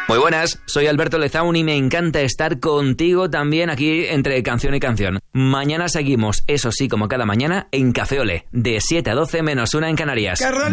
Muy buenas, soy Alberto Lezaun y me encanta estar contigo también aquí entre canción y canción. Mañana seguimos, eso sí, como cada mañana, en Café Olé, de 7 a 12 menos 1 en Canarias.